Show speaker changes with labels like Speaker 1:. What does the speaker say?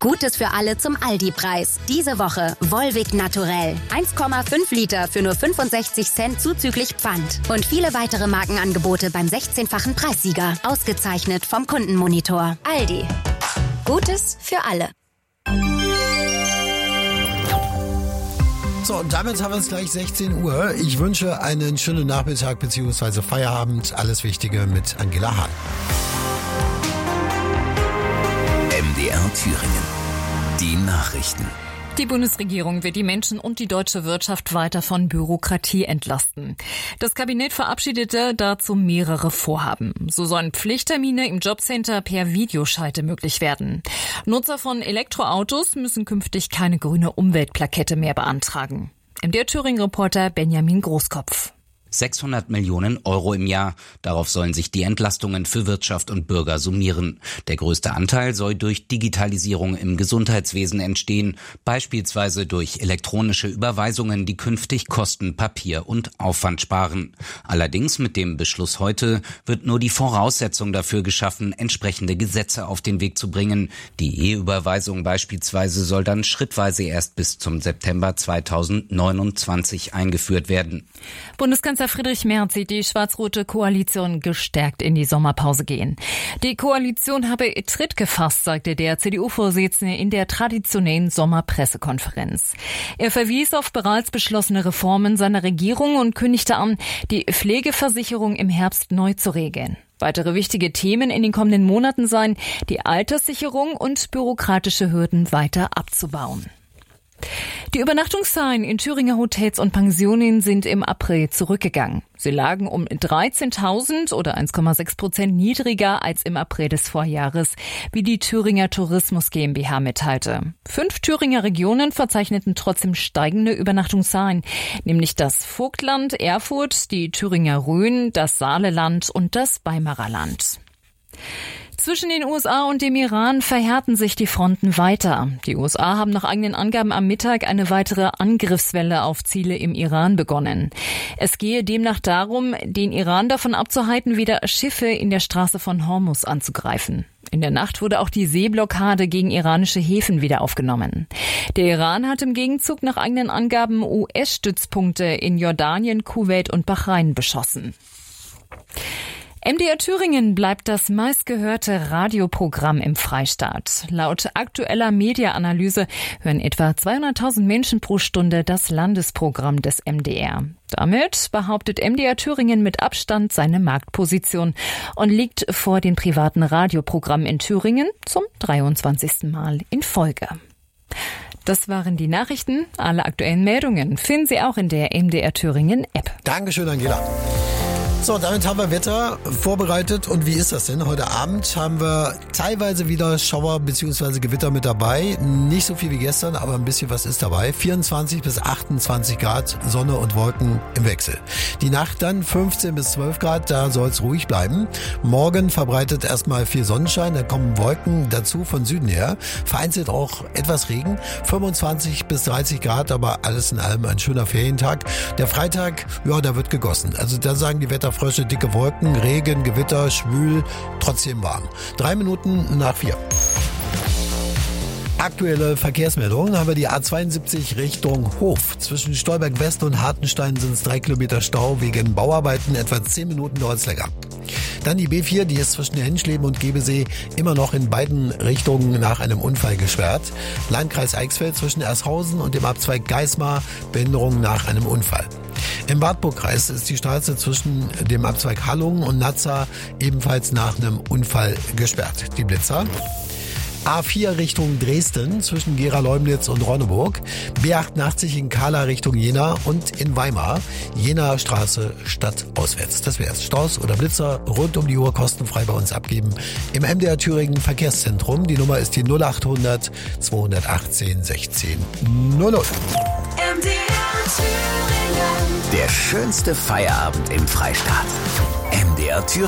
Speaker 1: Gutes für alle zum Aldi-Preis. Diese Woche Volvic Naturell. 1,5 Liter für nur 65 Cent zuzüglich Pfand. Und viele weitere Markenangebote beim 16-fachen Preissieger. Ausgezeichnet vom Kundenmonitor. Aldi. Gutes für alle.
Speaker 2: So, und damit haben wir es gleich 16 Uhr. Ich wünsche einen schönen Nachmittag bzw. Feierabend. Alles Wichtige mit Angela Hahn.
Speaker 3: MDR Thüringen. Die Nachrichten.
Speaker 4: Die Bundesregierung wird die Menschen und die deutsche Wirtschaft weiter von Bürokratie entlasten. Das Kabinett verabschiedete dazu mehrere Vorhaben. So sollen Pflichttermine im Jobcenter per Videoschalte möglich werden. Nutzer von Elektroautos müssen künftig keine grüne Umweltplakette mehr beantragen. MDR Thüringen-Reporter Benjamin Großkopf.
Speaker 5: 600 Millionen Euro im Jahr. Darauf sollen sich die Entlastungen für Wirtschaft und Bürger summieren. Der größte Anteil soll durch Digitalisierung im Gesundheitswesen entstehen, beispielsweise durch elektronische Überweisungen, die künftig Kosten, Papier und Aufwand sparen. Allerdings mit dem Beschluss heute wird nur die Voraussetzung dafür geschaffen, entsprechende Gesetze auf den Weg zu bringen. Die E-Überweisung beispielsweise soll dann schrittweise erst bis zum September 2029 eingeführt werden.
Speaker 4: Bundeskanzler Friedrich Merz sieht die schwarz-rote Koalition gestärkt in die Sommerpause gehen. Die Koalition habe Tritt gefasst, sagte der CDU-Vorsitzende in der traditionellen Sommerpressekonferenz. Er verwies auf bereits beschlossene Reformen seiner Regierung und kündigte an, die Pflegeversicherung im Herbst neu zu regeln. Weitere wichtige Themen in den kommenden Monaten seien, die Alterssicherung und bürokratische Hürden weiter abzubauen. Die Übernachtungszahlen in Thüringer Hotels und Pensionen sind im April zurückgegangen. Sie lagen um 13.000 oder 1,6% niedriger als im April des Vorjahres, wie die Thüringer Tourismus GmbH mitteilte. 5 Thüringer Regionen verzeichneten trotzdem steigende Übernachtungszahlen, nämlich das Vogtland, Erfurt, die Thüringer Rhön, das Saaleland und das Weimarer Land. Zwischen den USA und dem Iran verhärten sich die Fronten weiter. Die USA haben nach eigenen Angaben am Mittag eine weitere Angriffswelle auf Ziele im Iran begonnen. Es gehe demnach darum, den Iran davon abzuhalten, wieder Schiffe in der Straße von Hormuz anzugreifen. In der Nacht wurde auch die Seeblockade gegen iranische Häfen wieder aufgenommen. Der Iran hat im Gegenzug nach eigenen Angaben US-Stützpunkte in Jordanien, Kuwait und Bahrain beschossen. MDR Thüringen bleibt das meistgehörte Radioprogramm im Freistaat. Laut aktueller Mediaanalyse hören etwa 200.000 Menschen pro Stunde das Landesprogramm des MDR. Damit behauptet MDR Thüringen mit Abstand seine Marktposition und liegt vor den privaten Radioprogrammen in Thüringen zum 23. Mal in Folge. Das waren die Nachrichten. Alle aktuellen Meldungen finden Sie auch in der MDR Thüringen App.
Speaker 2: Dankeschön, Angela. So, damit haben wir Wetter vorbereitet. Und wie ist das denn? Heute Abend haben wir teilweise wieder Schauer bzw. Gewitter mit dabei. Nicht so viel wie gestern, aber ein bisschen was ist dabei. 24 bis 28 Grad, Sonne und Wolken im Wechsel. Die Nacht dann 15 bis 12 Grad, da soll es ruhig bleiben. Morgen verbreitet erstmal viel Sonnenschein, dann kommen Wolken dazu von Süden her. Vereinzelt auch etwas Regen. 25 bis 30 Grad, aber alles in allem ein schöner Ferientag. Der Freitag, ja, da wird gegossen. Also da sagen die Wetterfrösche, dicke Wolken, Regen, Gewitter, schwül, trotzdem warm. 3 Minuten nach 4. Aktuelle Verkehrsmeldungen haben wir die A72 Richtung Hof. Zwischen Stolberg West und Hartenstein sind es 3 Kilometer Stau wegen Bauarbeiten. Etwa 10 Minuten dauert es länger. Dann die B4, die ist zwischen Henschleben und Gebesee immer noch in beiden Richtungen nach einem Unfall gesperrt. Landkreis Eichsfeld zwischen Ershausen und dem Abzweig Geismar, Behinderung nach einem Unfall. Im Wartburgkreis ist die Straße zwischen dem Abzweig Hallungen und Nazza ebenfalls nach einem Unfall gesperrt. Die Blitzer. A4 Richtung Dresden zwischen Gera-Leumnitz und Ronneburg, B88 in Kahla Richtung Jena und in Weimar, Jena Straße stadtauswärts. Das wär's. Staus oder Blitzer rund um die Uhr kostenfrei bei uns abgeben im MDR Thüringen Verkehrszentrum. Die Nummer ist die 0800 218 16 00.
Speaker 3: MDR Thüringen. Der schönste Feierabend im Freistaat. MDR Thüringen.